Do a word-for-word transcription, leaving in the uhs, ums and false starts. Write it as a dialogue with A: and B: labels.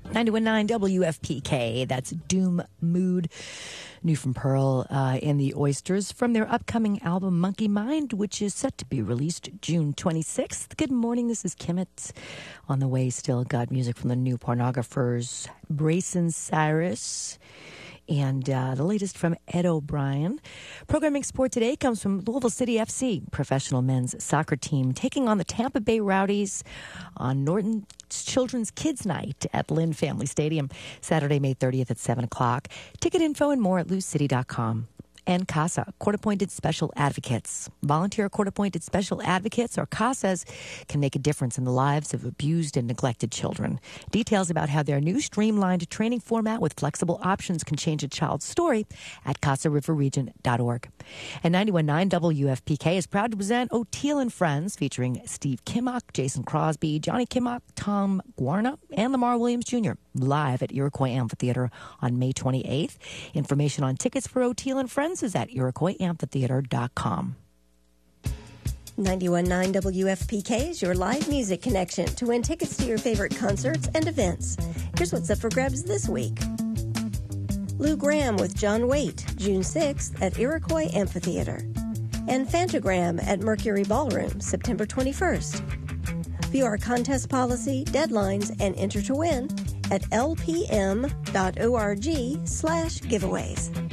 A: ninety-one point nine W F P K. That's Doom Mood. New from Pearl uh, and the Oysters from their upcoming album Monkey Mind, which is set to be released June twenty-sixth. Good morning, this is Kimmett. On the way still, got music from the New Pornographers, Brayson Cyrus, and uh, the latest from Ed O'Brien. Programming Sport today comes from Louisville City F C, professional men's soccer team, taking on the Tampa Bay Rowdies on Norton Children's Kids Night at Lynn Family Stadium, Saturday, May thirtieth at seven o'clock. Ticket info and more at lou city dot com. And CASA, court-appointed special advocates. Volunteer court-appointed special advocates, or CASAs, can make a difference in the lives of abused and neglected children. Details about how their new streamlined training format with flexible options can change a child's story at casa river region dot org. And ninety-one point nine W F P K is proud to present O'Teal and Friends, featuring Steve Kimmock, Jason Crosby, Johnny Kimmock, Tom Guarna, and Lamar Williams Junior, live at Iroquois Amphitheater on May twenty-eighth. Information on tickets for O'Teal and Friends is at iroquois amphitheater dot com.
B: ninety-one point nine W F P K is your live music connection to win tickets to your favorite concerts and events. Here's what's up for grabs this week. Lou Gramm with John Waite, June sixth at Iroquois Amphitheater. And Fantagram at Mercury Ballroom, September twenty-first. View our contest policy, deadlines, and enter to win at lpm dot org slash giveaways.